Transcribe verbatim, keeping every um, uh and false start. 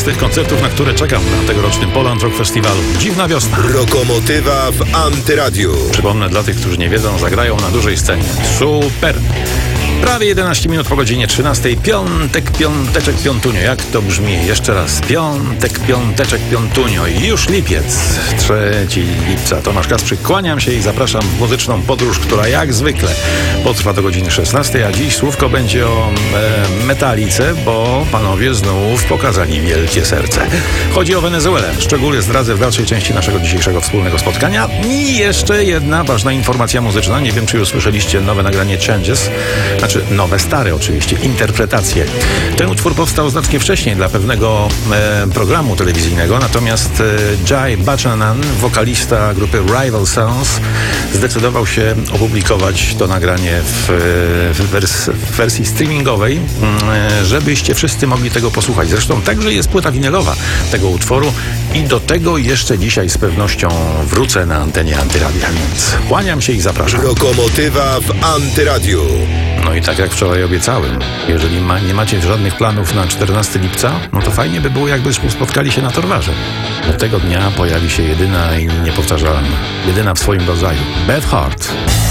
z tych koncertów, na które czekam na tegorocznym Poland Rock Festiwalu. Dziwna wiosna. Lokomotywa w Antyradiu. Przypomnę dla tych, którzy nie wiedzą, zagrają na dużej scenie. Super! Prawie jedenaście minut po godzinie trzynastej. Piątek, piąteczek, piątunio. Jak to brzmi? Jeszcze raz. Piątek, piąteczek, piątunio. I już lipiec. trzeciego lipca. Tomasz Kasprzyk. Kłaniam się i zapraszam w muzyczną podróż, która jak zwykle potrwa do godziny szesnastej, a dziś słówko będzie o e, metalice, bo panowie znów pokazali wielkie serce. Chodzi o Wenezuelę. Szczegóły zdradzę w dalszej części naszego dzisiejszego wspólnego spotkania. I jeszcze jedna ważna informacja muzyczna. Nie wiem, czy już słyszeliście nowe nagranie Changes. Znaczy nowe, stare oczywiście, interpretacje. Ten utwór powstał znacznie wcześniej dla pewnego e, programu telewizyjnego, natomiast e, Jai Bachanan, wokalista grupy Rival Sons, zdecydował się opublikować to nagranie w, w, wers- w wersji streamingowej, e, żebyście wszyscy mogli tego posłuchać. Zresztą także jest płyta winylowa tego utworu i do tego jeszcze dzisiaj z pewnością wrócę na antenie Antyradia, więc kłaniam się i zapraszam. Lokomotywa w Antyradiu. No i tak jak wczoraj obiecałem, jeżeli ma, nie macie żadnych planów na czternastego lipca, no to fajnie by było, jakbyśmy spotkali się na Torwarze. Bo tego dnia pojawi się jedyna i niepowtarzalna, jedyna w swoim rodzaju Beth Hart.